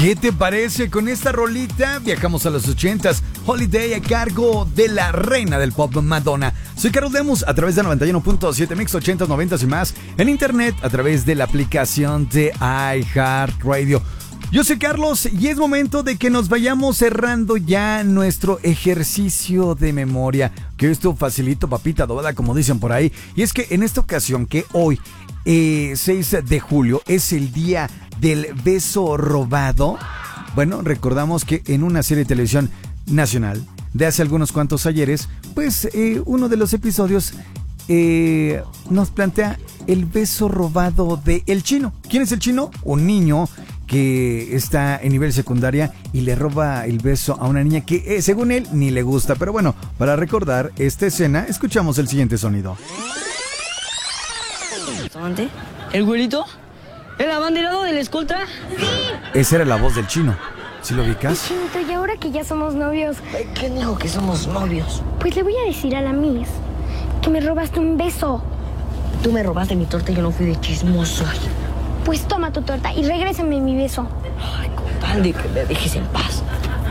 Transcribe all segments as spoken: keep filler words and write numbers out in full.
¿Qué te parece? Con esta rolita viajamos a los ochentas. Holiday a cargo de la reina del pop, Madonna. Soy Carlos Lemus a través de noventa y uno punto siete Mix, ochentas, noventas y más. En internet a través de la aplicación de iHeartRadio. Yo soy Carlos y es momento de que nos vayamos cerrando ya nuestro ejercicio de memoria. Que esto facilito, papita dorada, como dicen por ahí. Y es que en esta ocasión, que hoy, eh, seis de julio, es el día del beso robado. Bueno, recordamos que en una serie de televisión nacional de hace algunos cuantos ayeres, pues eh, uno de los episodios eh, nos plantea el beso robado de El Chino. ¿Quién es El Chino? Un niño que está en nivel secundaria y le roba el beso a una niña que eh, según él ni le gusta. Pero bueno, para recordar esta escena, escuchamos el siguiente sonido. ¿Dónde? ¿El güerito? ¿El abanderado de la escolta? ¡Sí! Esa era la voz del Chino. ¿Sí lo ubicas? Chinito, y ahora que ya somos novios, ¿Quién dijo que somos novios? pues le voy a decir a la Miss que me robaste un beso. Tú me robaste mi torta y yo no fui de chismoso. Pues toma tu torta y regrésame mi beso. Ay, con tal de que me dejes en paz.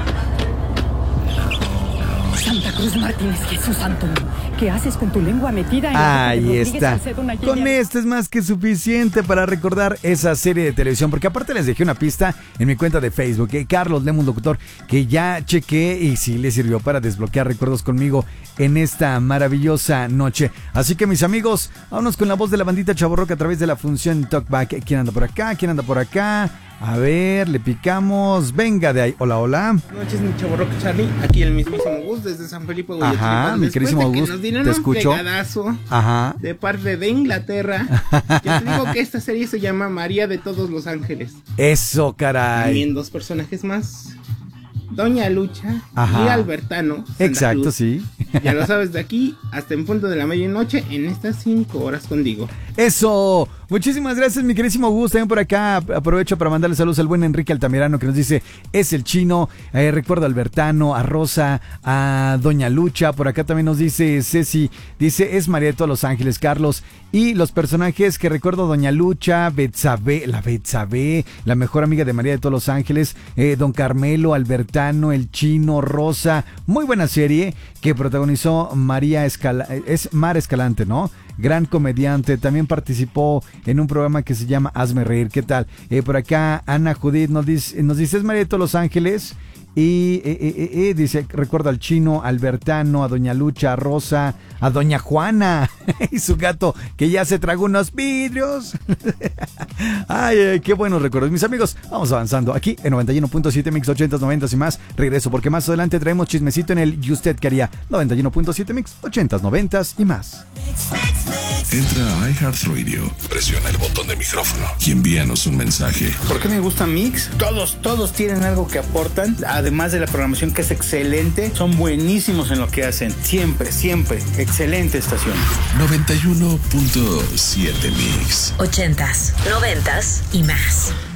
Santa Cruz Martínez, Jesús Santo, ¿qué haces con tu lengua metida en la Ahí boca de Rodríguez está. Salcedo Nayeli? Con esto es más que suficiente para recordar esa serie de televisión, porque aparte les dejé una pista en mi cuenta de Facebook, eh, Carlos Lemus Locutor, que ya chequé y sí le sirvió para desbloquear recuerdos conmigo en esta maravillosa noche. Así que mis amigos, vámonos con la voz de la bandita Chavorroca a través de la función Talkback. ¿Quién anda por acá? ¿Quién anda por acá? A ver, le picamos. Venga de ahí. Hola, hola. Buenas noches, mi chavo Rock Charlie. Aquí el mismísimo Gus desde San Felipe, Guayaquil. Ajá, mi queridísimo Después de que Gus, nos dieron te un escucho. fregadazo Ajá. de parte de Inglaterra. Yo te digo que esta serie se llama María de todos los ángeles. Eso, caray. También dos personajes más. Doña Lucha Ajá. y Albertano. Santa Exacto, Cruz. sí. Ya lo sabes, de aquí hasta en punto de la medianoche en estas cinco horas contigo. Eso, muchísimas gracias mi queridísimo Gus. También por acá aprovecho para mandarle saludos al buen Enrique Altamirano, que nos dice es el Chino. eh, recuerdo a Albertano, a Rosa, a Doña Lucha. Por acá también nos dice Ceci, dice es María de todos los ángeles, Carlos. Y los personajes que recuerdo: Doña Lucha, Betsabe, la Betsabe, la mejor amiga de María de todos los ángeles, eh, Don Carmelo, Albertano, el Chino, Rosa. Muy buena serie que protagonizó María Escala, es Mar Escalante, ¿no? Gran comediante, también participó en un programa que se llama Hazme Reír. ¿Qué tal? Eh, por acá Ana Judith nos dice, nos dice es María de todos los ángeles. Y eh, eh, eh, dice, recuerda al Chino, a Albertano, a Doña Lucha, a Rosa, a Doña Juana y su gato que ya se tragó unos vidrios. Ay, ay, qué buenos recuerdos, mis amigos. Vamos avanzando aquí en noventa y uno punto siete Mix, ochentas, noventas y más. Regreso porque más adelante traemos chismecito en el ¿Y usted qué haría? noventa y uno punto siete Mix, ochentas, noventas y más. Entra a iHeartRadio, presiona el botón de micrófono y envíanos un mensaje. ¿Por qué me gusta Mix? Todos, todos tienen algo que aportan. Además de la programación que es excelente, son buenísimos en lo que hacen. Siempre, siempre. Excelente estación. noventa y uno punto siete Mix. Ochentas, noventas y más.